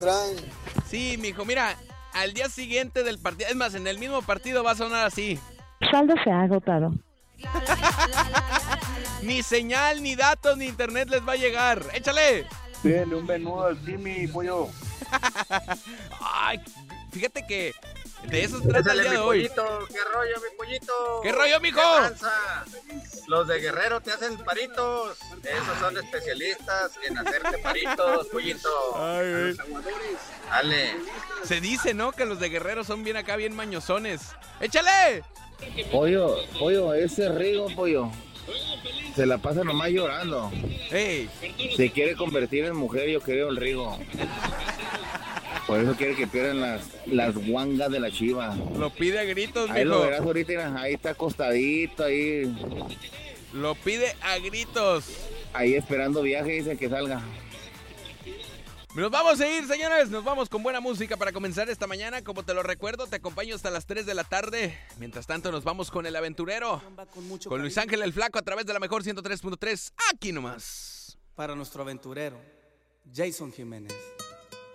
traen. Sí, mijo, mira, al día siguiente del partido, es más, en el mismo partido va a sonar así. Saldo se ha agotado. Ni señal, ni datos, ni internet les va a llegar. ¡Échale! Pídele un menudo al Jimmy, pollo. Ay, fíjate que de eso se trata el día de hoy. Pollito, ¿qué rollo, mi pollito? ¿Qué rollo, mijo? ¿Qué tranza? Los de Guerrero te hacen paritos. Esos son especialistas en hacerte paritos, pollito. Ay, Dale. se dice, ¿no? Que los de Guerrero son bien acá, bien mañosones. ¡Échale! Pollo, ese Rigo, pollo, se la pasa nomás llorando. ¡Ey! Se quiere convertir en mujer, yo creo, el Rigo. Por eso quiere que pierdan las guangas de la Chiva. Lo pide a gritos, Ahí lo mijo. verás ahorita, mira, ahí está acostadito, Lo pide a gritos. ahí esperando viaje, dice que salga. Nos vamos a ir, señores. Nos vamos con buena música para comenzar esta mañana. Como te lo recuerdo, te acompaño hasta las 3 de la tarde. Mientras tanto, nos vamos con El Aventurero. Con Luis Ángel el Flaco a través de la mejor 103.3. Aquí nomás. Para nuestro aventurero, Jason Jiménez.